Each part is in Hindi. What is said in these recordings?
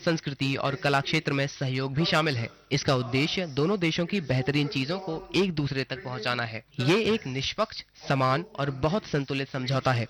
संस्कृति और कला क्षेत्र में सहयोग भी शामिल है। इसका उद्देश्य दोनों देशों की बेहतरीन चीजों को एक दूसरे तक पहुंचाना है। ये एक निष्पक्ष, समान और बहुत संतुलित समझौता है।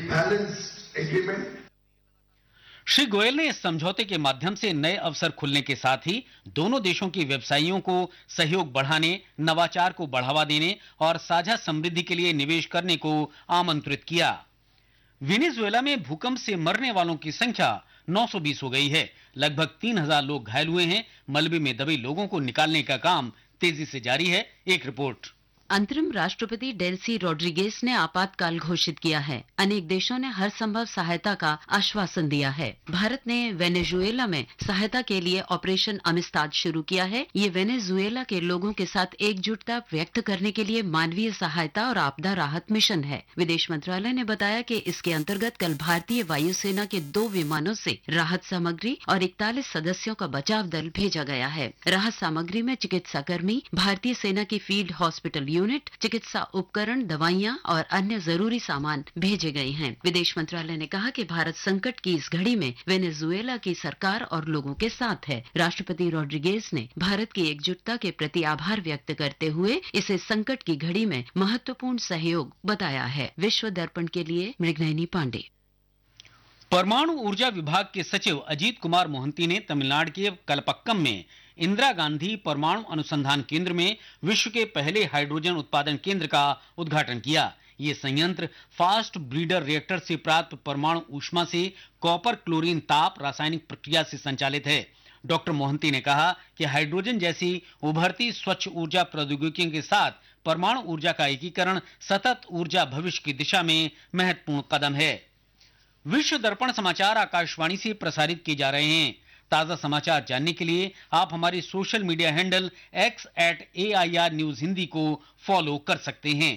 श्री गोयल ने इस समझौते के माध्यम से नए अवसर खुलने के साथ ही दोनों देशों की व्यवसायियों को सहयोग बढ़ाने, नवाचार को बढ़ावा देने और साझा समृद्धि के लिए निवेश करने को आमंत्रित किया। वेनेजुएला में भूकंप से मरने वालों की संख्या 920 हो गई है। लगभग 3000 लोग घायल हुए हैं। मलबे में दबे लोगों को निकालने का काम तेजी से जारी है। एक रिपोर्ट। अंतरिम राष्ट्रपति डेल्सी रोड्रिगेज ने आपातकाल घोषित किया है। अनेक देशों ने हर संभव सहायता का आश्वासन दिया है। भारत ने वेनेजुएला में सहायता के लिए ऑपरेशन अमिस्ताद शुरू किया है। ये वेनेजुएला के लोगों के साथ एकजुटता व्यक्त करने के लिए मानवीय सहायता और आपदा राहत मिशन है। विदेश मंत्रालय ने बताया कि इसके अंतर्गत कल भारतीय वायुसेना के 2 विमानों से राहत सामग्री और 41 सदस्यों का बचाव दल भेजा गया है। राहत सामग्री में चिकित्सा कर्मी, भारतीय सेना की फील्ड हॉस्पिटल यूनिट, चिकित्सा उपकरण, दवाइयां और अन्य जरूरी सामान भेजे गए हैं। विदेश मंत्रालय ने कहा कि भारत संकट की इस घड़ी में वेनेजुएला की सरकार और लोगों के साथ है। राष्ट्रपति रोड्रिगेज ने भारत की एकजुटता के प्रति आभार व्यक्त करते हुए इसे संकट की घड़ी में महत्वपूर्ण सहयोग बताया है। विश्व दर्पण के लिए मृगनयनी पांडे। परमाणु ऊर्जा विभाग के सचिव अजीत कुमार मोहंती ने तमिलनाडु के कलपक्कम में इंदिरा गांधी परमाणु अनुसंधान केंद्र में विश्व के पहले हाइड्रोजन उत्पादन केंद्र का उद्घाटन किया। ये संयंत्र फास्ट ब्रीडर रिएक्टर से प्राप्त परमाणु ऊष्मा से कॉपर क्लोरीन ताप रासायनिक प्रक्रिया से संचालित है। डॉक्टर मोहंती ने कहा कि हाइड्रोजन जैसी उभरती स्वच्छ ऊर्जा प्रौद्योगिकियों के साथ परमाणु ऊर्जा का एकीकरण सतत ऊर्जा भविष्य की दिशा में महत्वपूर्ण कदम है। विश्व दर्पण समाचार आकाशवाणी से प्रसारित किए जा रहे हैं। ताजा समाचार जानने के लिए आप हमारी social media handle x@AIR news Hindi को फॉलो कर सकते हैं।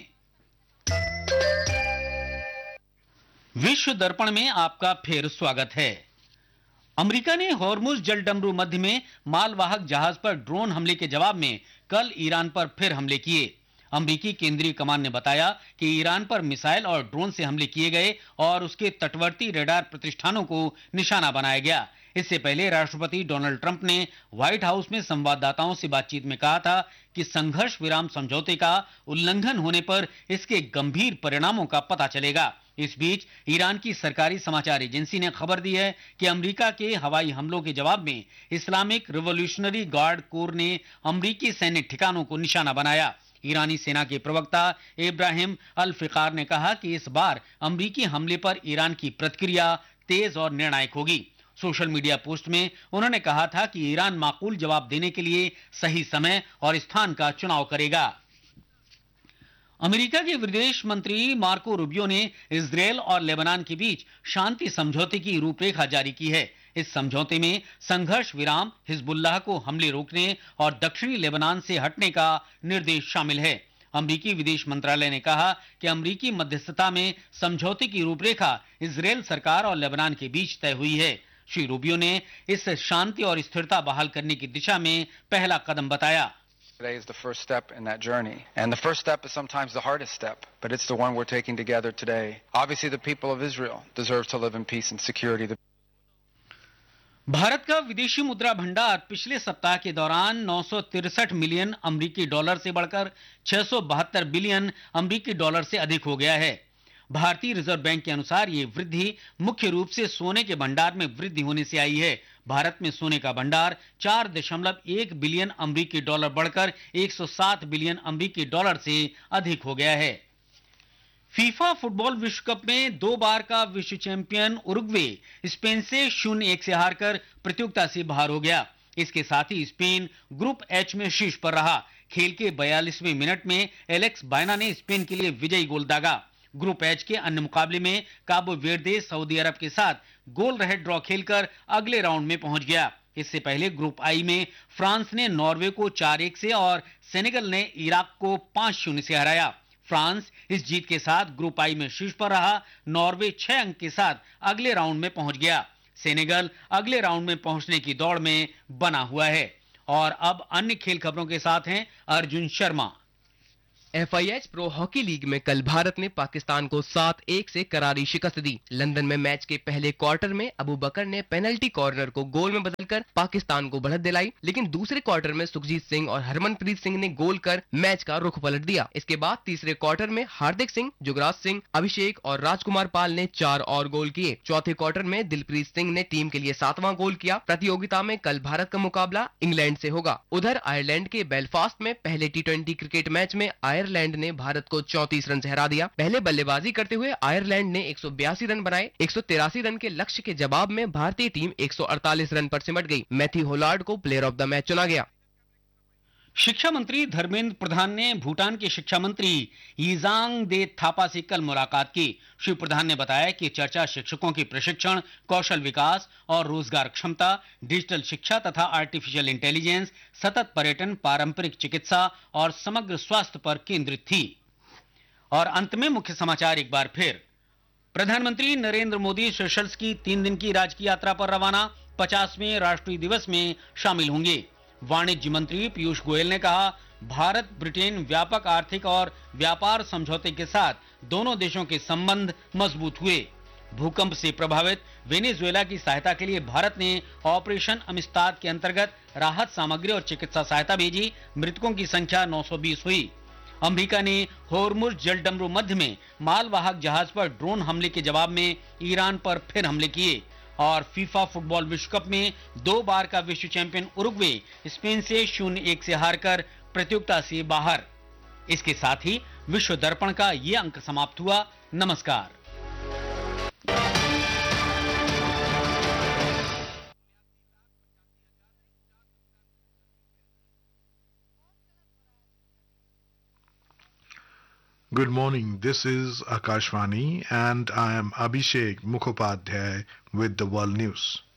विश्व दर्पण में आपका फिर स्वागत है। अमेरिका ने हॉर्मुज जलडमरू मध्य में मालवाहक जहाज पर ड्रोन हमले के जवाब में कल ईरान पर फिर हमले किए। अमेरिकी केंद्रीय कमान ने बताया कि ईरान पर मिसाइल और ड्रोन से हमले किए गए और उसके तटवर्ती रडार प्रतिष्ठानों को निशाना बनाया गया। इससे पहले राष्ट्रपति डोनाल्ड ट्रंप ने व्हाइट हाउस में संवाददाताओं से बातचीत में कहा था कि संघर्ष विराम समझौते का उल्लंघन होने पर इसके गंभीर परिणामों का पता चलेगा। इस बीच ईरान की सरकारी समाचार एजेंसी ने खबर दी है कि अमेरिका के हवाई हमलों के जवाब में इस्लामिक रिवॉल्यूशनरी गार्ड कोर ने अमेरिकी सैन्य ठिकानों को निशाना बनाया। ईरानी सेना के प्रवक्ता इब्राहिम अल फिकार ने कहा कि इस बार अमेरिकी हमले पर ईरान की प्रतिक्रिया तेज और निर्णायक होगी। सोशल मीडिया पोस्ट में उन्होंने कहा था कि ईरान माकूल जवाब देने के लिए सही समय और स्थान का चुनाव करेगा। अमेरिका के विदेश मंत्री मार्को रूबियो ने इजरायल और लेबनान के बीच शांति समझौते की रूपरेखा जारी की है। इस समझौते में संघर्ष विराम, हिजबुल्लाह को हमले रोकने और दक्षिणी लेबनान से हटने का निर्देश शामिल है। अमेरिकी विदेश मंत्रालय ने कहा कि अमेरिकी मध्यस्थता में समझौते की रूपरेखा इजरायल सरकार और लेबनान के बीच तय हुई है। श्री रूबियो ने इस शांति और स्थिरता बहाल करने की दिशा में पहला कदम बताया। Today is the first step in that journey. And the first step is sometimes the hardest step, but it's the one we're taking together today. Obviously, the people of Israel deserve to live in peace and security. Bharat का विदेशी मुद्रा भंडार पिछले सप्ताह के दौरान 963 मिलियन अमेरिकी डॉलर से बढ़कर 672 बिलियन अमेरिकी डॉलर से अधिक हो गया है। भारतीय रिजर्व बैंक के अनुसार ये वृद्धि मुख्य रूप से सोने के भंडार में वृद्धि होने से आई है। भारत में सोने का भंडार 4.1 बिलियन अमेरिकी डॉलर बढ़कर 107 बिलियन अमेरिकी डॉलर से अधिक हो गया है। फीफा फुटबॉल विश्व कप में 2 बार का विश्व चैंपियन उरुग्वे स्पेन से 0-1 से हारकर प्रतियोगिता से बाहर हो गया। इसके साथ ही स्पेन ग्रुप एच में शीर्ष पर रहा। खेल के 42वें मिनट में एलेक्स बायना ने स्पेन के लिए विजयी गोल दागा। ग्रुप एच के अन्य मुकाबले में काबो वेर्दे सऊदी अरब के साथ गोल रहित ड्रॉ खेलकर अगले राउंड में पहुंच गया। इससे पहले ग्रुप आई में फ्रांस ने नॉर्वे को 4-1 से और सेनेगल ने इराक को 5-0 से हराया। फ्रांस इस जीत के साथ ग्रुप आई में शीर्ष पर रहा। नॉर्वे 6 अंक के साथ अगले राउंड में पहुंच गया। सेनेगल अगले राउंड में पहुंचने की दौड़ में बना हुआ है। और अब अन्य खेल खबरों के साथ हैं Arjun Sharma. FIH pro hockey league में कल भारत ने पाकिस्तान को 7-1 से करारी शिकस्त दी। लंदन में मैच के पहले क्वार्टर में अबू बकर ने पेनल्टी कॉर्नर को गोल में बदलकर पाकिस्तान को बढ़त दिलाई, लेकिन दूसरे क्वार्टर में सुखजीत सिंह और हरमनप्रीत सिंह ने गोल कर मैच का रुख पलट दिया। इसके बाद तीसरे क्वार्टर में हार्दिक सिंह, जुगराज सिंह, अभिषेक और राजकुमार पाल ने 4 और गोल किए। चौथे क्वार्टर में दिलप्रीत सिंह ने टीम के लिए 7वां गोल किया। प्रतियोगिता में कल भारत का मुकाबला इंग्लैंड से होगा। उधर आयरलैंड के बेलफास्ट में पहले T20 क्रिकेट मैच में आयरलैंड ने भारत को 34 रन से हरा दिया। पहले बल्लेबाजी करते हुए आयरलैंड ने 182 रन बनाए। 183 रन के लक्ष्य के जवाब में भारतीय टीम 148 रन पर सिमट गई। मैथ्यू होलार्ड को प्लेयर ऑफ द मैच चुना गया। शिक्षा मंत्री धर्मेंद्र प्रधान ने भूटान के शिक्षा मंत्री यिजांग दे थापा से कल मुलाकात की। श्री प्रधान ने बताया कि चर्चा शिक्षकों की प्रशिक्षण, कौशल विकास और रोजगार क्षमता, डिजिटल शिक्षा तथा आर्टिफिशियल इंटेलिजेंस, सतत पर्यटन, पारंपरिक चिकित्सा और समग्र स्वास्थ्य पर केंद्रित थी। और अंत में मुख्य समाचार एक बार फिर। प्रधानमंत्री नरेंद्र मोदी सेशल्स की 3 दिन की राजकीय यात्रा पर रवाना। 50वें राष्ट्रीय दिवस में शामिल होंगे। वाणिज्य मंत्री पीयूष गोयल ने कहा, भारत ब्रिटेन व्यापक आर्थिक और व्यापार समझौते के साथ दोनों देशों के संबंध मजबूत हुए। भूकंप से प्रभावित वेनेजुएला की सहायता के लिए भारत ने ऑपरेशन अमिस्ताद के अंतर्गत राहत सामग्री और चिकित्सा सहायता भेजी। मृतकों की संख्या 920 हुई। अमेरिका ने होर्मुज जलडमरू मध्य में मालवाहक जहाज पर ड्रोन हमले के जवाब में ईरान पर फिर हमले किए। और फीफा फुटबॉल विश्व कप में 2 बार का विश्व चैंपियन उरुग्वे स्पेन से 0-1 से हारकर प्रतियोगिता से बाहर। इसके साथ ही विश्व दर्पण का ये अंक समाप्त हुआ। नमस्कार। Good morning, this is Akashvani and I am Abhishek Mukhopadhyay with the World News.